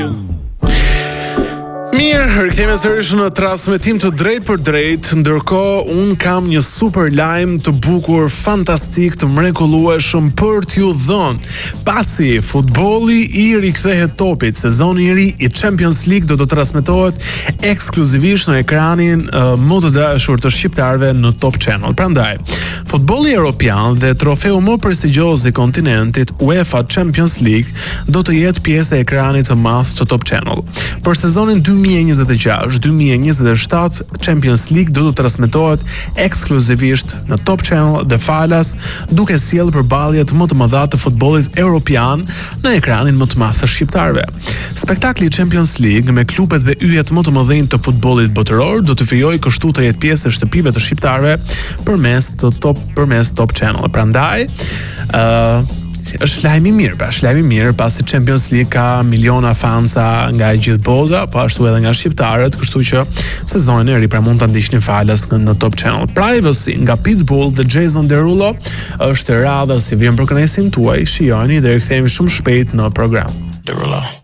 Mirë, rikthehemi sërish në transmetim të drejtë për drejtë, ndërkohë un kam një super lajm të bukur, fantastik, të mrekullueshëm për t'ju dhënë. Pasi futbolli i rikthehet topit, sezoni i ri i Champions League do të transmetohet ekskluzivisht në ekranin më të dashur të shqiptarëve në Top Channel. Prandaj, futbolli evropian dhe trofeu më prestigjioz i kontinentit, UEFA Champions League, do të jetë pjesë e ekranit të madh të Top Channel. Për sezonin 2026-2027 Champions League do të transmetohet ekskluzivisht në Top Channel dhe falas, duke sjellë përballjet më të mëdha të futbollit europian në ekranin më të madh të shqiptarëve. Spektakli i Champions League me klubet dhe yjet më të mëdhenj të futbollit botëror do të fijojë kështu të jetë pjesë e shtëpive të shqiptarëve përmes Top Channel. Prandaj, është lajm i mirë, pasi Champions League ka miliona fansa nga gjithë bota, po ashtu edhe nga shqiptarët, kështu që sezonin e ri pra mund ta ndiqni falas në Top Channel. Privacy nga Pitbull dhe Jason Derulo është radha si vjen për kënaqësinë tuaj. Shijoni dhe rikthehemi shumë shpejt në program. Derulo.